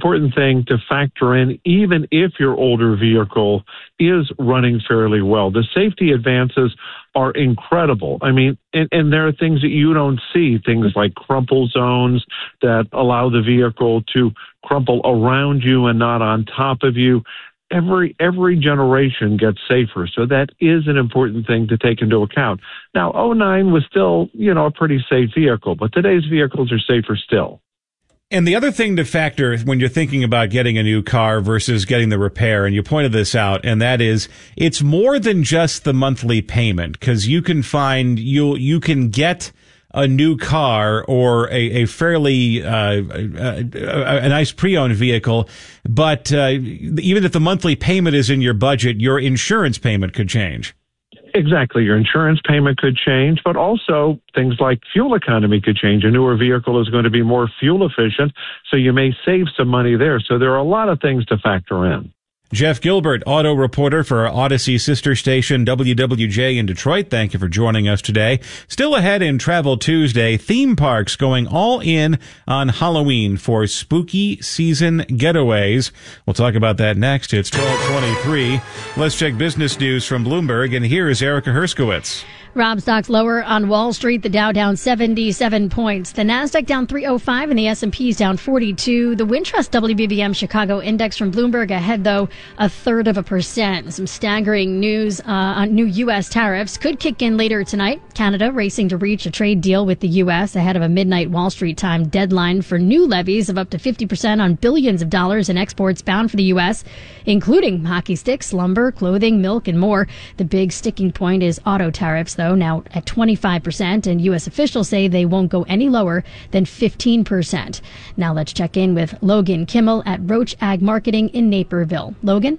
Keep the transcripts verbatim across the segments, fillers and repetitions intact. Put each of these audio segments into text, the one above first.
important thing to factor in, even if your older vehicle is running fairly well. The safety advances are incredible. I mean, and, and there are things that you don't see, things like crumple zones that allow the vehicle to crumple around you and not on top of you. Every every generation gets safer, so that is an important thing to take into account. Now, oh nine was still, you know, a pretty safe vehicle, but today's vehicles are safer still. And the other thing to factor when you're thinking about getting a new car versus getting the repair, and you pointed this out, and that is it's more than just the monthly payment, because you can find you you can get a new car or a, a fairly uh, a, a, a nice pre-owned vehicle, but uh, even if the monthly payment is in your budget, your insurance payment could change. Exactly. Your insurance payment could change, but also things like fuel economy could change. A newer vehicle is going to be more fuel efficient, so you may save some money there. So there are a lot of things to factor in. Jeff Gilbert, auto reporter for our Odyssey sister station W W J in Detroit. Thank you for joining us today. Still ahead in Travel Tuesday, theme parks going all in on Halloween for spooky season getaways. We'll talk about that next. It's twelve twenty-three. Let's check business news from Bloomberg, and here is Erica Herskowitz. Rob, stocks lower on Wall Street. The Dow down seventy-seven points. The Nasdaq down three oh five and the S and P's down forty-two. The Wintrust W B B M Chicago Index from Bloomberg ahead, though, a third of a percent. Some staggering news uh, on new U S tariffs could kick in later tonight. Canada racing to reach a trade deal with the U S ahead of a midnight Wall Street time deadline for new levies of up to fifty percent on billions of dollars in exports bound for the U S, including hockey sticks, lumber, clothing, milk, and more. The big sticking point is auto tariffs, though, now at twenty-five percent, and U S officials say they won't go any lower than fifteen percent. Now let's check in with Logan Kimmel at Roach Ag Marketing in Naperville. Logan?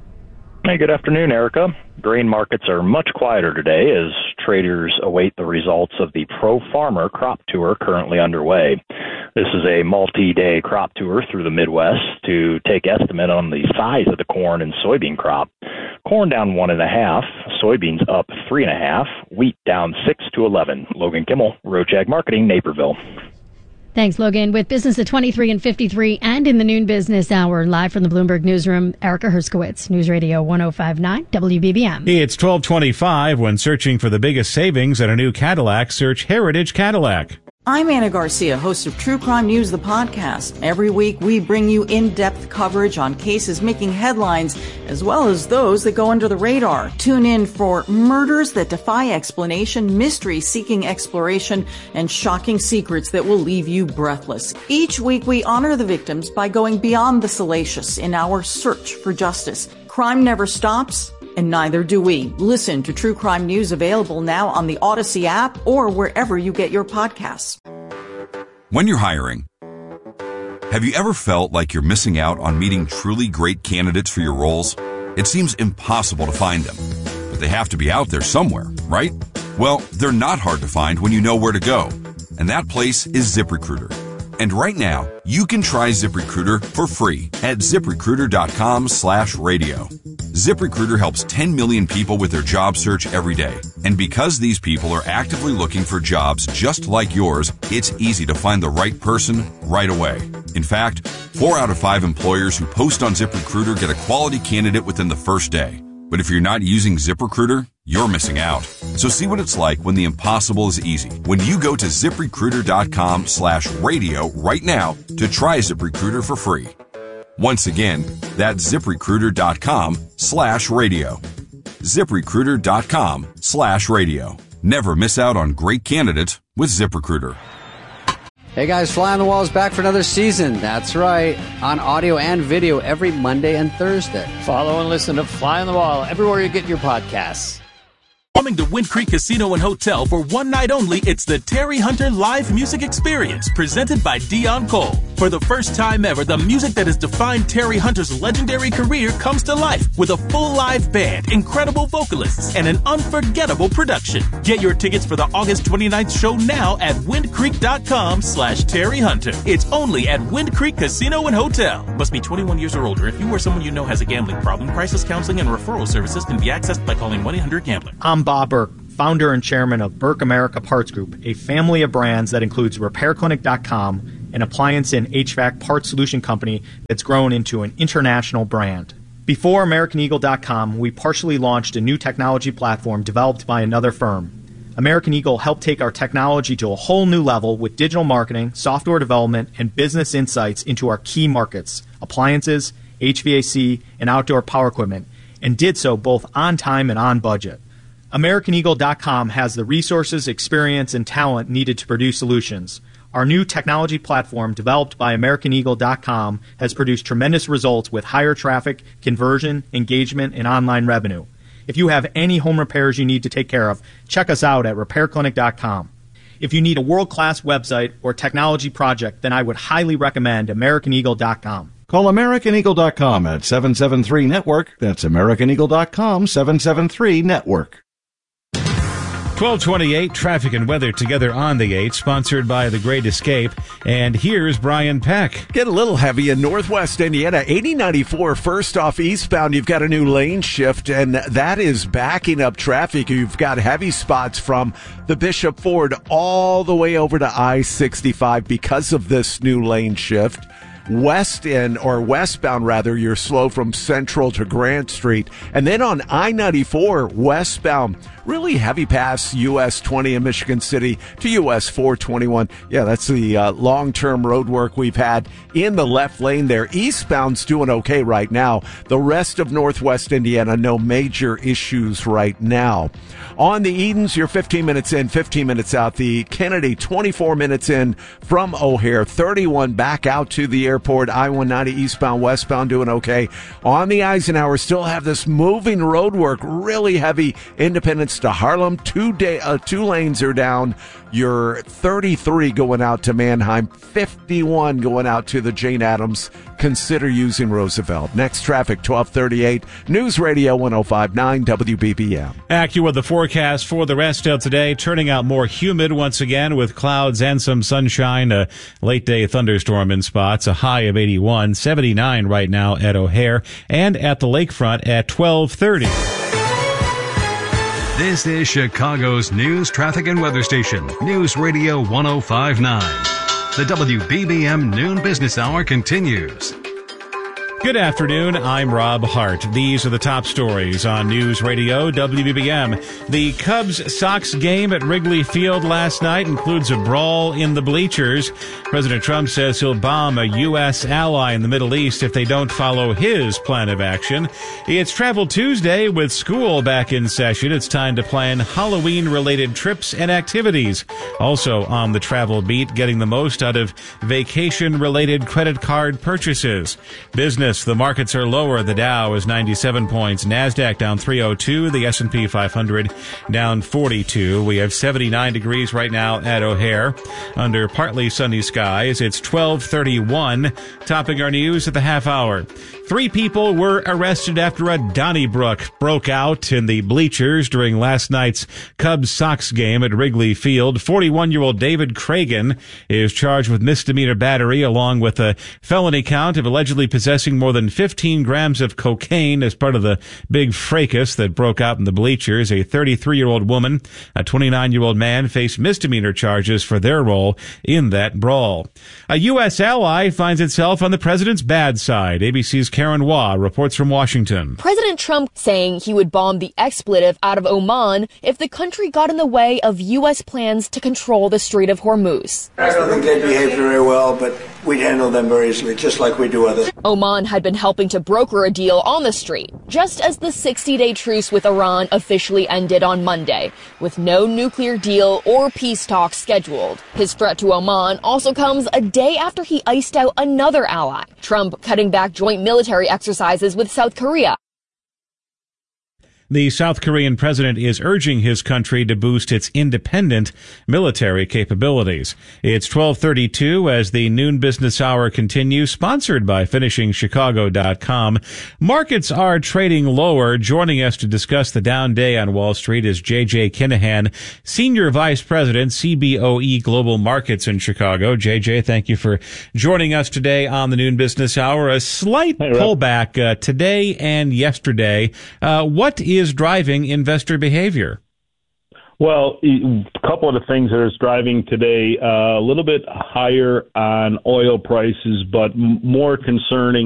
Hey, good afternoon, Erica. Grain markets are much quieter today as traders await the results of the Pro Farmer Crop Tour currently underway. This is a multi-day crop tour through the Midwest to take estimate on the size of the corn and soybean crop. Corn down one and a half, soybeans up three and a half, wheat down six to eleven. Logan Kimmel, Roach Ag Marketing, Naperville. Thanks, Logan. With business at twenty-three and fifty-three and in the noon business hour, live from the Bloomberg Newsroom, Erica Herskowitz, News Radio one oh five point nine W B B M. It's twelve twenty-five. When searching for the biggest savings at a new Cadillac, search Heritage Cadillac. I'm Anna Garcia, host of True Crime News, the podcast. Every week, we bring you in-depth coverage on cases making headlines, as well as those that go under the radar. Tune in for murders that defy explanation, mysteries seeking exploration, and shocking secrets that will leave you breathless. Each week, we honor the victims by going beyond the salacious in our search for justice. Crime never stops, and neither do we. Listen to True Crime News, available now on the Odyssey app or wherever you get your podcasts. When you're hiring, have you ever felt like you're missing out on meeting truly great candidates for your roles? It seems impossible to find them, but they have to be out there somewhere, right? Well, they're not hard to find when you know where to go, and that place is ZipRecruiter. And right now, you can try ZipRecruiter for free at ZipRecruiter.com slash radio. ZipRecruiter helps ten million people with their job search every day. And because these people are actively looking for jobs just like yours, it's easy to find the right person right away. In fact, four out of five employers who post on ZipRecruiter get a quality candidate within the first day. But if you're not using ZipRecruiter, you're missing out. So see what it's like when the impossible is easy. When you go to ZipRecruiter.com slash radio right now to try ZipRecruiter for free. Once again, that's ZipRecruiter.com slash radio. ZipRecruiter.com slash radio. Never miss out on great candidates with ZipRecruiter. Hey guys, Fly on the Wall is back for another season. That's right, on audio and video every Monday and Thursday. Follow and listen to Fly on the Wall everywhere you get your podcasts. Coming to Wind Creek Casino and Hotel for one night only, it's the Terry Hunter Live Music Experience, presented by Dion Cole. For the first time ever, the music that has defined Terry Hunter's legendary career comes to life with a full live band, incredible vocalists, and an unforgettable production. Get your tickets for the August twenty-ninth show now at windcreek.com slash Terry Hunter. It's only at Wind Creek Casino and Hotel. Must be twenty-one years or older. If you or someone you know has a gambling problem, crisis counseling and referral services can be accessed by calling one eight hundred gambler. I'm Bob Burke, founder and chairman of Burke America Parts Group, a family of brands that includes repair clinic dot com, an appliance and H V A C parts solution company that's grown into an international brand. Before American Eagle dot com, we partially launched a new technology platform developed by another firm. American Eagle helped take our technology to a whole new level with digital marketing, software development, and business insights into our key markets, appliances, H V A C, and outdoor power equipment, and did so both on time and on budget. American Eagle dot com has the resources, experience, and talent needed to produce solutions. Our new technology platform, developed by American Eagle dot com, has produced tremendous results with higher traffic, conversion, engagement, and online revenue. If you have any home repairs you need to take care of, check us out at repair clinic dot com. If you need a world-class website or technology project, then I would highly recommend American Eagle dot com. Call American Eagle dot com at seven seven three network. That's American Eagle dot com, seven seven three network. twelve twenty-eight, traffic and weather together on the eight, sponsored by The Great Escape. And here's Brian Peck. Get a little heavy in northwest Indiana. eighty ninety-four, first off eastbound, you've got a new lane shift, and that is backing up traffic. You've got heavy spots from the Bishop Ford all the way over to I sixty-five because of this new lane shift. West in, or westbound rather, you're slow from Central to Grant Street. And then on I ninety-four westbound, really heavy past U S twenty in Michigan City to U S four twenty-one. Yeah, that's the uh, long-term road work we've had in the left lane there. Eastbound's doing okay right now. The rest of northwest Indiana, no major issues right now. On the Edens, you're fifteen minutes in, fifteen minutes out. The Kennedy, twenty-four minutes in from O'Hare, thirty-one back out to the airport. I one ninety eastbound, westbound doing okay. On the Eisenhower, still have this moving road work, really heavy. Independence to Harlem, two day, uh, two lanes are down. You're thirty-three going out to Manheim, fifty-one going out to the Jane Addams. Consider using Roosevelt. Next traffic, twelve thirty-eight. News Radio one oh five point nine W B B M. AccuWeather, the forecast for the rest of today, turning out more humid once again with clouds and some sunshine. A late day thunderstorm in spots. A high of eighty-one, seventy-nine right now at O'Hare and at the lakefront at twelve thirty. This is Chicago's news, traffic, and weather station. News Radio one oh five point nine. The W B B M Noon Business Hour continues. Good afternoon, I'm Rob Hart. These are the top stories on News Radio W B B M. The Cubs-Sox game at Wrigley Field last night includes a brawl in the bleachers. President Trump says he'll bomb a U S ally in the Middle East if they don't follow his plan of action. It's Travel Tuesday with school back in session. It's time to plan Halloween-related trips and activities. Also on the travel beat, getting the most out of vacation-related credit card purchases. Business. The markets are lower. The Dow is ninety-seven points. NASDAQ down three oh two. The S and P five hundred down forty-two. We have seventy-nine degrees right now at O'Hare. Under partly sunny skies, it's twelve thirty-one. Topping our news at the half hour. Three people were arrested after a Donnybrook broke out in the bleachers during last night's Cubs-Sox game at Wrigley Field. forty-one-year-old David Cragen is charged with misdemeanor battery along with a felony count of allegedly possessing more than fifteen grams of cocaine as part of the big fracas that broke out in the bleachers. A thirty-three-year-old woman, a twenty-nine-year-old man faced misdemeanor charges for their role in that brawl. A U S ally finds itself on the president's bad side. A B C's Karen Waugh reports from Washington. President Trump saying he would bomb the expletive out of Oman if the country got in the way of U S plans to control the Strait of Hormuz. I don't think they behave very well, but we'd handle them very easily, just like we do others. Oman had been helping to broker a deal on the strait, just as the sixty-day truce with Iran officially ended on Monday, with no nuclear deal or peace talks scheduled. His threat to Oman also comes a day after he iced out another ally, Trump cutting back joint military exercises with South Korea. The South Korean president is urging his country to boost its independent military capabilities. It's twelve thirty-two as the noon business hour continues, sponsored by finishing chicago dot com. Markets are trading lower. Joining us to discuss the down day on Wall Street is J J Kinahan, Senior Vice President, C B O E Global Markets in Chicago. J J, thank you for joining us today on the noon business hour. A slight hey, pullback uh, today and yesterday. Uh, what is is driving investor behavior? Well, a couple of the things that is driving today, uh, a little bit higher on oil prices, but m- more concerning